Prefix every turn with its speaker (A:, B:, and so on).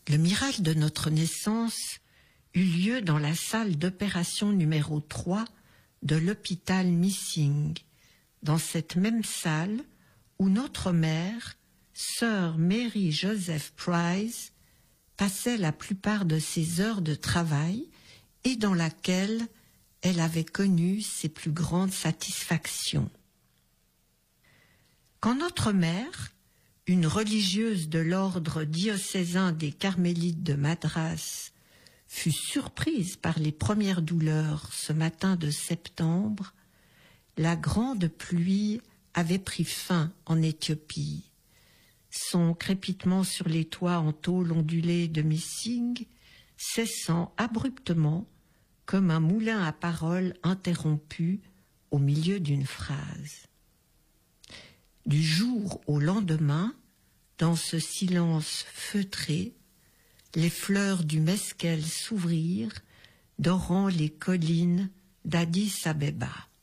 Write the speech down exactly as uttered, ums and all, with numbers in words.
A: Le miracle de notre naissance eut lieu dans la salle d'opération numéro trois de l'hôpital Missing, dans cette même salle où notre mère, sœur Mary Joseph Price, passait la plupart de ses heures de travail et dans laquelle elle avait connu ses plus grandes satisfactions. Quand notre mère, une religieuse de l'ordre diocésain des Carmélites de Madras, fut surprise par les premières douleurs ce matin de septembre, la grande pluie avait pris fin en Éthiopie. Son crépitement sur les toits en tôle ondulée de Missing cessant abruptement comme un moulin à paroles interrompu au milieu d'une phrase. Du jour au lendemain, dans ce silence feutré, les fleurs du mesquel s'ouvrirent, dorant les collines d'Addis Abeba.